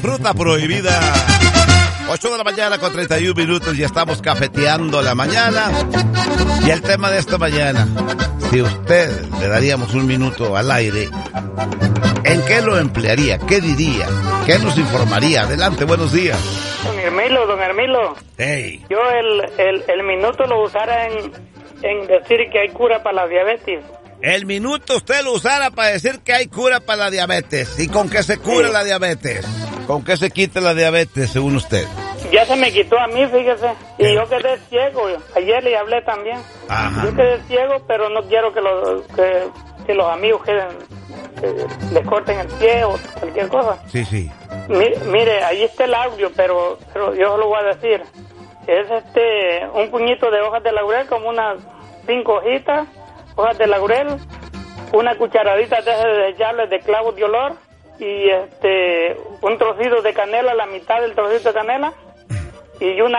Fruta prohibida. 8 de la mañana con 31 minutos, ya estamos cafeteando la mañana. Y el tema de esta mañana, si usted le daríamos un minuto al aire, ¿en qué lo emplearía? ¿Qué diría? ¿Qué nos informaría? Adelante, buenos días. Don Hermilo. Hey. Yo el minuto lo usara en decir que hay cura para la diabetes. El minuto usted lo usara para decir que hay cura para la diabetes. ¿Y con qué se cura la diabetes? ¿Con qué se quita la diabetes, según usted? Ya se me quitó a mí, fíjese. Y yo quedé ciego. Ayer le hablé también. Ajá. Yo quedé ciego, pero no quiero que los amigos que les corten el pie o cualquier cosa. Sí. Mire, ahí está el audio, pero yo lo voy a decir. Es un puñito de hojas de laurel, como unas 5 hojitas, hojas de laurel, una cucharadita de echarle de clavos de olor y un trocito de canela, la mitad del trocito de canela, y una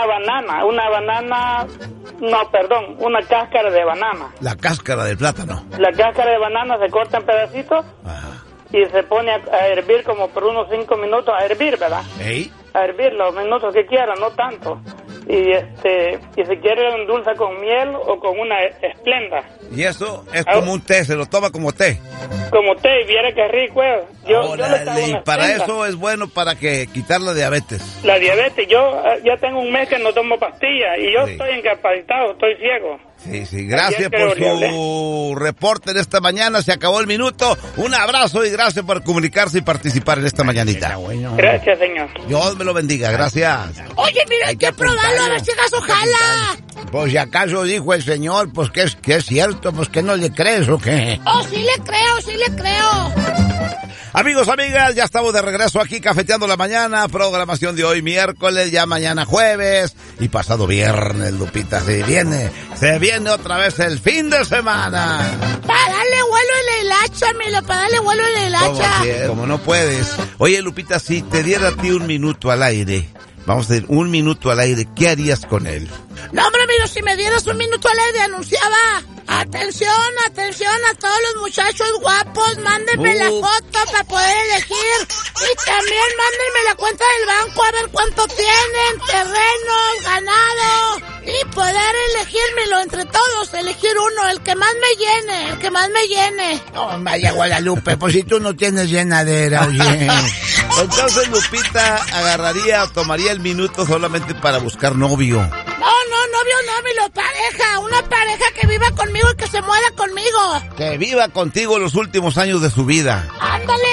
cáscara de banana. La cáscara del plátano. La cáscara de banana se corta en pedacitos. Ajá. Y se pone a hervir como por unos 5 minutos, a hervir, ¿verdad? ¿Eh? A hervir los minutos que quiera, no tanto. Y si quiere un dulce con miel o con una esplenda. Y eso es como un té, se lo toma como té. Como té, y viera que rico es. Yo le hago y una para esplenda. eso es bueno para que quitar la diabetes. La diabetes, yo ya tengo un mes que no tomo pastillas y yo estoy incapacitado, estoy ciego. Sí, gracias por su reporte en esta mañana, se acabó el minuto. Un abrazo y gracias por comunicarse y participar en esta mañanita. Gracias, señor. Dios me lo bendiga, gracias. Oye, mira, hay que probarlo, a ver si acaso jala. Pues si acaso dijo el señor, pues que es cierto, pues que no le crees o qué. Oh, sí le creo. Amigos, amigas, ya estamos de regreso aquí cafeteando la mañana, programación de hoy miércoles, ya mañana jueves y pasado viernes, Lupita, se viene otra vez el fin de semana. Para darle vuelo en el hacha, Milo, para darle vuelo en el hacha. Como no puedes. Oye, Lupita, si te diera a ti un minuto al aire, vamos a decir, un minuto al aire, ¿qué harías con él? No, hombre, Milo, si me dieras un minuto al aire, anunciaba: atención a todos los muchachos guapos, mándenme la foto para poder elegir, y también mándenme la cuenta del banco a ver cuánto tienen, terrenos, ganado, y poder elegírmelo entre todos, elegir uno, el que más me llene. Oh, vaya Guadalupe, pues si tú no tienes llenadera, oye. Entonces Lupita agarraría o tomaría el minuto solamente para buscar novio. No, novio no, Milo, pareja, una pareja que viva conmigo y que se muera conmigo. Que viva contigo los últimos años de su vida. Ándale.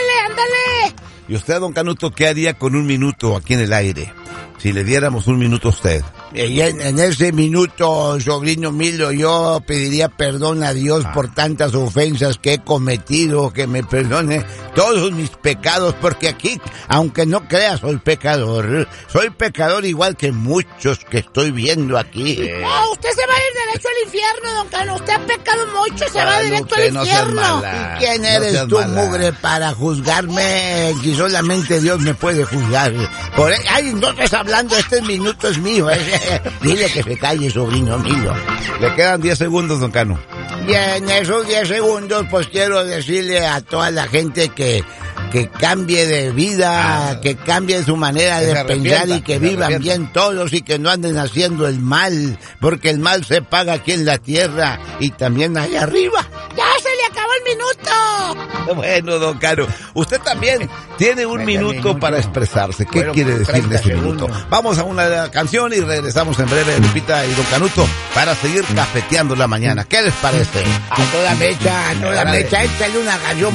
¿Y usted, don Canuto, qué haría con un minuto aquí en el aire? Si le diéramos un minuto a usted. Y en ese minuto, sobrino Milo, yo pediría perdón a Dios por tantas ofensas que he cometido, que me perdone todos mis pecados, porque aquí, aunque no creas, soy pecador igual que muchos que estoy viendo aquí. No, usted se va a ir derecho al infierno, don Cano, usted ha pecado mucho, se va directo al infierno. ¿Y quién eres tú, mugre, para juzgarme? Si solamente Dios me puede juzgar. Ay, no estás hablando, este minuto es mío, Dile que se calle, sobrino mío. Le quedan 10 segundos, don Cano. Y en esos 10 segundos, pues quiero decirle a toda la gente que cambie de vida, que cambie su manera de pensar y que vivan bien todos y que no anden haciendo el mal, porque el mal se paga aquí en la tierra y también allá arriba. ¡Ya se le acabó el minuto! Bueno, don Cano, usted también tiene un minuto para expresarse. ¿Qué quiere decir de ese minuto? Vamos a una canción y regresamos en breve, Lupita y don Canuto, para seguir cafeteando la mañana. ¿Qué les parece? A toda mecha, échale una canción